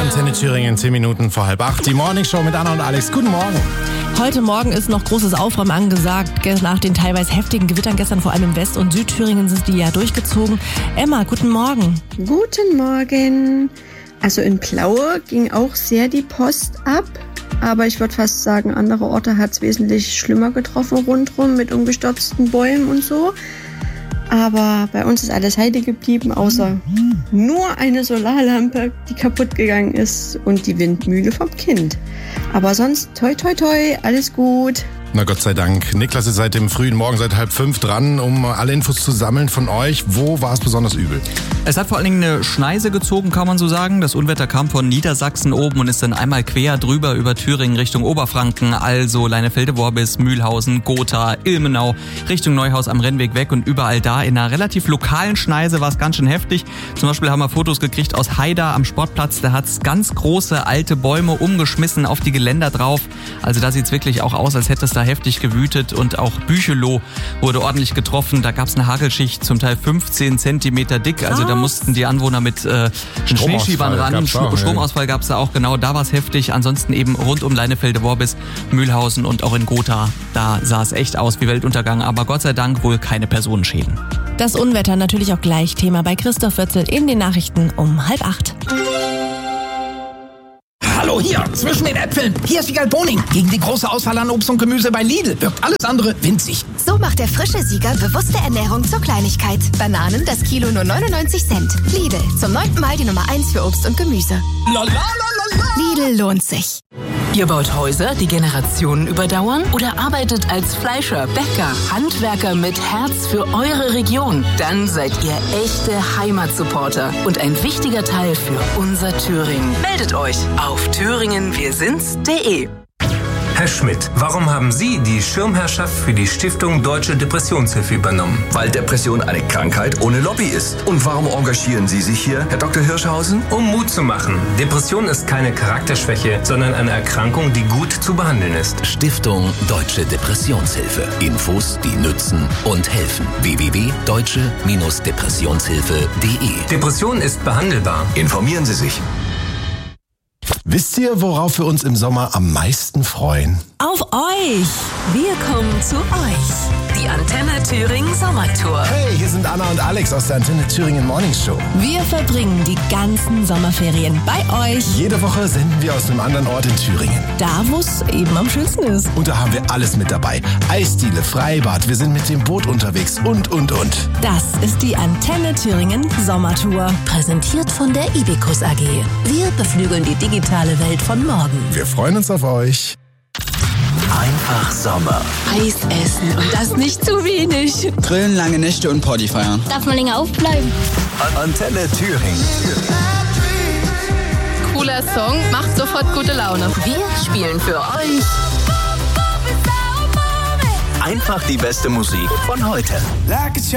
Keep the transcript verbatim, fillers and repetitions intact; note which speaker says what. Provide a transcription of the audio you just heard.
Speaker 1: Antenne Thüringen, zehn Minuten vor halb acht. Die Morningshow mit Anna und Alex. Guten Morgen.
Speaker 2: Heute Morgen ist noch großes Aufräumen angesagt. Nach den teilweise heftigen Gewittern gestern, vor allem im West- und Südthüringen, sind die ja durchgezogen. Emma, guten Morgen.
Speaker 3: Guten Morgen. Also in Plaue ging auch sehr die Post ab. Aber ich würde fast sagen, andere Orte hat es wesentlich schlimmer getroffen rundherum mit umgestürzten Bäumen und so. Aber bei uns ist alles heile geblieben, außer nur eine Solarlampe, die kaputt gegangen ist, und die Windmühle vom Kind. Aber sonst toi toi toi, alles gut.
Speaker 1: Na Gott sei Dank. Niklas ist seit dem frühen Morgen, seit halb fünf dran, um alle Infos zu sammeln von euch. Wo war es besonders übel?
Speaker 4: Es hat vor allen Dingen eine Schneise gezogen, kann man so sagen. Das Unwetter kam von Niedersachsen oben und ist dann einmal quer drüber über Thüringen Richtung Oberfranken, also Leinefelde-Worbis, Mühlhausen, Gotha, Ilmenau, Richtung Neuhaus am Rennweg weg, und überall da in einer relativ lokalen Schneise war es ganz schön heftig. Zum Beispiel haben wir Fotos gekriegt aus Haida am Sportplatz. Da hat es ganz große alte Bäume umgeschmissen auf die Geländer drauf. Also da sieht es wirklich auch aus, als hätte es da heftig gewütet, und auch Bücheloh wurde ordentlich getroffen. Da gab es eine Hagelschicht, zum Teil fünfzehn Zentimeter dick. Also da mussten die Anwohner mit äh, Schneeschiebern ran. Strom, Stromausfall gab es da auch, genau, da war es heftig. Ansonsten eben rund um Leinefelde-Worbis, Mühlhausen und auch in Gotha. Da sah es echt aus wie Weltuntergang, aber Gott sei Dank wohl keine Personenschäden.
Speaker 2: Das Unwetter natürlich auch gleich Thema bei Christoph Wörzel in den Nachrichten um halb acht.
Speaker 5: Hallo, hier, zwischen den Äpfeln. Hier ist Siegal Boning. Gegen die große Auswahl an Obst und Gemüse bei Lidl wirkt alles andere winzig.
Speaker 6: So macht der frische Sieger bewusste Ernährung zur Kleinigkeit. Bananen, das Kilo nur neunundneunzig Cent. Lidl, zum neunten Mal die Nummer eins für Obst und Gemüse.
Speaker 5: La, la, la, la, la.
Speaker 6: Lidl lohnt sich.
Speaker 7: Ihr baut Häuser, die Generationen überdauern? Oder arbeitet als Fleischer, Bäcker, Handwerker mit Herz für eure Region? Dann seid ihr echte Heimatsupporter und ein wichtiger Teil für unser Thüringen. Meldet euch auf thüringen wir sind's punkt de.
Speaker 8: Herr Schmidt, warum haben Sie die Schirmherrschaft für die Stiftung Deutsche Depressionshilfe übernommen?
Speaker 9: Weil Depression eine Krankheit ohne Lobby ist. Und warum engagieren Sie sich hier, Herr Doktor Hirschhausen?
Speaker 8: Um Mut zu machen. Depression ist keine Charakterschwäche, sondern eine Erkrankung, die gut zu behandeln ist.
Speaker 10: Stiftung Deutsche Depressionshilfe. Infos, die nützen und helfen. w w w punkt deutsche Depressionshilfe punkt de.
Speaker 8: Depression ist behandelbar.
Speaker 9: Informieren Sie sich.
Speaker 1: Wisst ihr, worauf wir uns im Sommer am meisten freuen?
Speaker 2: Auf euch!
Speaker 7: Wir kommen zu euch. Die Antenne Thüringen Sommertour.
Speaker 1: Hey, hier sind Anna und Alex aus der Antenne Thüringen Morningshow.
Speaker 2: Wir verbringen die ganzen Sommerferien bei euch.
Speaker 1: Jede Woche senden wir aus einem anderen Ort in Thüringen.
Speaker 2: Da, wo es eben am schönsten ist.
Speaker 1: Und da haben wir alles mit dabei. Eisdiele, Freibad, wir sind mit dem Boot unterwegs und, und, und.
Speaker 2: Das ist die Antenne Thüringen Sommertour.
Speaker 7: Präsentiert von der Ibicus A G. Wir beflügeln die digitale Welt von morgen.
Speaker 1: Wir freuen uns auf euch.
Speaker 10: Einfach Sommer.
Speaker 7: Eis essen und das nicht zu wenig.
Speaker 11: Grillen, lange Nächte und Party feiern.
Speaker 6: Darf man länger aufbleiben?
Speaker 10: Antenne Thüringen.
Speaker 12: Cooler Song, macht sofort gute Laune.
Speaker 7: Wir spielen für euch
Speaker 10: Einfach die beste Musik von heute.